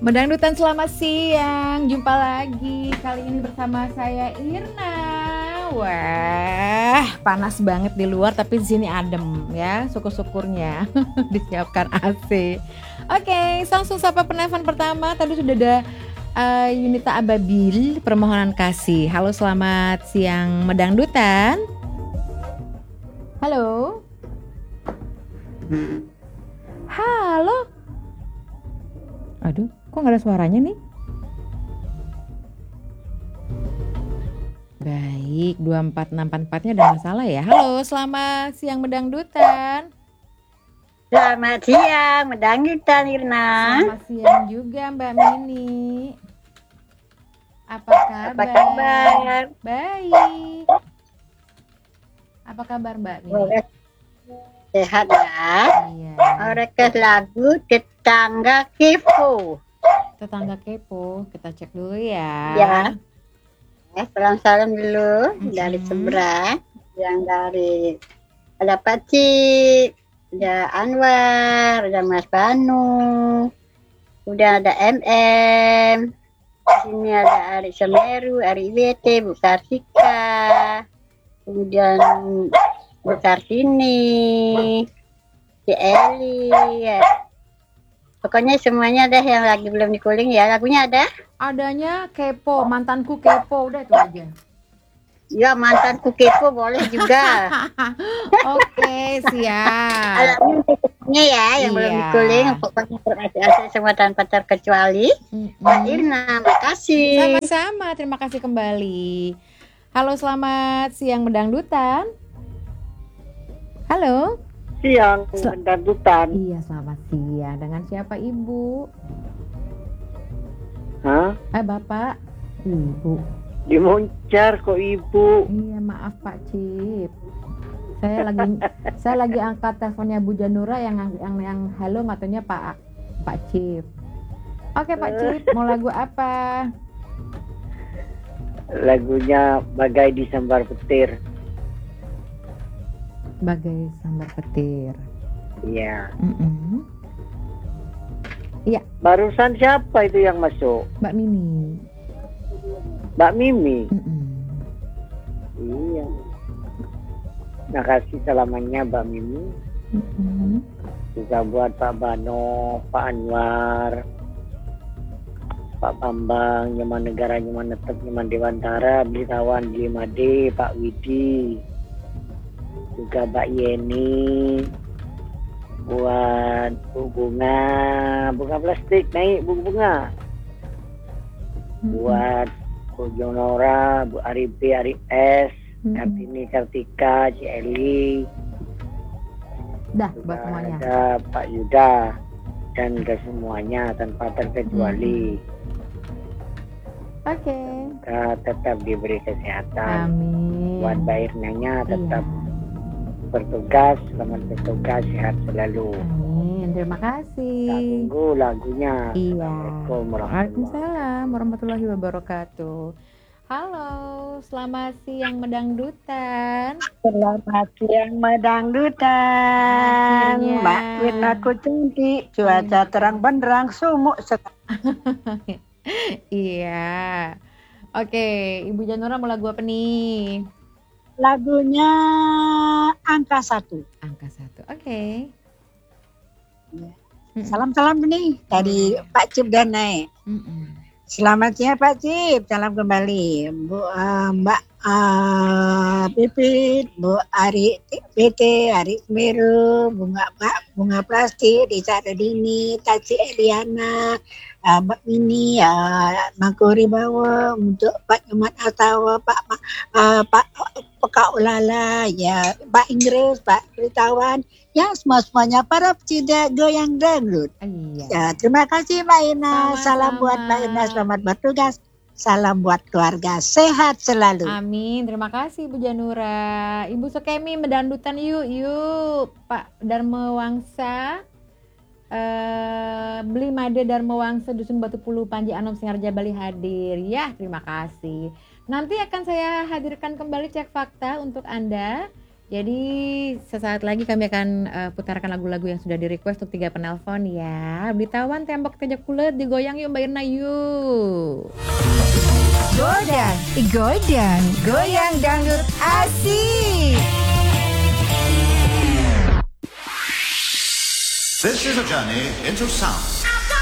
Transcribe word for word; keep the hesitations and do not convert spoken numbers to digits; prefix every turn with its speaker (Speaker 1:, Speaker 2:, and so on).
Speaker 1: Medangdutan selamat siang, jumpa lagi. Kali ini bersama saya Irna. Wah, panas banget di luar tapi di sini adem ya, syukur-syukurnya disiapkan A C. Oke, langsung sapa penelpon pertama. Tadi sudah ada uh, Yunita Ababil, permohonan kasih. Halo, selamat siang Medangdutan. Halo. Halo. Aduh, kok nggak ada suaranya nih? Baik, dua empat enam empat empat-nya ada masalah ya. Halo, selamat siang Medangdutan.
Speaker 2: Selamat siang Medangdutan, Irna.
Speaker 1: Selamat siang juga Mbak Mini. Apa kabar?
Speaker 2: Apa kabar?
Speaker 1: Baik. Apa kabar Mbak Mini?
Speaker 2: Sehat ya?
Speaker 1: Iya.
Speaker 2: Orkes lagu Tetangga Kepo.
Speaker 1: Tetangga Kepo, kita cek dulu ya.
Speaker 2: Ya. Eh, salam-salam dulu
Speaker 1: Mm-hmm.
Speaker 2: dari seberang. Yang dari ada Pak Cik, ada Anwar, ada Mas Banu, udah ada M M. Di sini ada Ari Semeru, Ari W T, Bu Karsika, kemudian Bu Kartini, si Eli, ya. Pokoknya semuanya deh yang lagi belum dikuling ya. Lagunya ada?
Speaker 1: Adanya Kepo, mantanku Kepo, udah itu aja.
Speaker 2: Ya, mantanku Kepo boleh juga.
Speaker 1: Oke, siap.
Speaker 2: Alatnya ya yang
Speaker 1: Iya.
Speaker 2: belum dikuling. Pokoknya terasa semua tanpa terkecuali.
Speaker 1: Mm-mm.
Speaker 2: Mbak Irna, makasih.
Speaker 1: Sama-sama, terima kasih kembali. Halo, selamat siang Medangdutan. Halo.
Speaker 2: Siang,
Speaker 1: Sel-
Speaker 2: Medangdutan.
Speaker 1: Iya, selamat siang. Dengan siapa Ibu?
Speaker 2: Hah?
Speaker 1: Eh, Bapak? Ibu.
Speaker 2: Dimoncar kok ibu.
Speaker 1: Iya, maaf Pak Cip. Saya lagi saya lagi angkat teleponnya Bu Janura yang yang yang halo katanya Pak Pak Cip. Oke Pak Cip, mau lagu apa?
Speaker 2: Lagunya Bagai Disambar Petir.
Speaker 1: Bagai sambar petir.
Speaker 2: Iya.
Speaker 1: Mm-mm.
Speaker 2: Barusan siapa itu yang masuk?
Speaker 1: Mbak Mimi.
Speaker 2: Mbak Mimi.
Speaker 1: Mm-mm.
Speaker 2: Iya. Makasih salamannya Mbak Mimi.
Speaker 1: Mm-mm.
Speaker 2: Juga buat Pak Bano, Pak Anwar, Pak Bambang, Nyaman Negara, Nyaman Netep, Nyaman Dewantara, Blitawan, Jimade, Pak Widi, juga Mbak Yeni, buat Bu Bunga, bunga plastik naik Bu Bunga, buat Bu Jonora, Bu Arif B, Arif S,
Speaker 1: Mm-mm.
Speaker 2: Kartini, Kartika, Ci Eli,
Speaker 1: Dah,
Speaker 2: juga
Speaker 1: buat semuanya.
Speaker 2: ada Pak Yuda dan ke semuanya tanpa terkecuali.
Speaker 1: Oke.
Speaker 2: Kita tetap diberi kesehatan.
Speaker 1: Amin.
Speaker 2: Buat Mbak Irnanya tetap
Speaker 1: Iya.
Speaker 2: bertugas, selamat bertugas, sehat selalu.
Speaker 1: Amin. Terima
Speaker 2: Kita
Speaker 1: kasih.
Speaker 2: tunggu lagunya.
Speaker 1: Iya.
Speaker 2: Assalamualaikum warahmatullahi
Speaker 1: Waalaikumsalam warahmatullahi wabarakatuh. Halo, selamat siang Medangdutan.
Speaker 3: Selamat siang Medangdutan.
Speaker 1: Akhirnya.
Speaker 3: Mbak Irna cantik, cuaca terang benderang, sumuk sekali.
Speaker 1: Iya. Oke, Ibu Janura mau lagu apa nih?
Speaker 3: Lagunya angka satu.
Speaker 1: Angka satu. Oke. Mm-mm.
Speaker 3: Salam-salam nih dari Pak Cip dan Naik.
Speaker 1: Mm-mm.
Speaker 3: Selamat siang Pak Cip, salam kembali. Bu eh, Mbak eh, Pipit, Bu Ari P T, Ari Semeru, Bunga Pak Bunga Plastik, Desa Dini, Taci Eliana, eh, Mbak Mini, uh, Mangkuri Bawa, untuk Pak Nyoman Atawa, Pak Ma- eh, Pak Pekak Ulala, ya Pak Inggris, Pak Beritahuan, ya semua-semuanya para pecinta goyang dangdut.
Speaker 1: Iya.
Speaker 3: Ya, terima kasih Mbak Ina.
Speaker 1: Sama-sama.
Speaker 3: Salam buat Mbak Ina, selamat bertugas. Salam buat keluarga, sehat selalu.
Speaker 1: Amin. Terima kasih Bu Janura. Ibu Sokemi Medangdutan yuk, yuk. Pak Dharma Wangsa. Eh, Beli Made Dharma Wangsa Dusun Batu Pulu Panji Anom Singarja Bali hadir. Ya, terima kasih. Nanti akan saya hadirkan kembali cek fakta untuk Anda Jadi sesaat lagi kami akan uh, putarkan lagu-lagu yang sudah di request untuk tiga penelpon ya. Blitawan tembok tejak kulit digoyang yuk Mbak Irna yuk.
Speaker 4: Godang, godang, goyang dangdut asik.
Speaker 5: This is a journey into sound.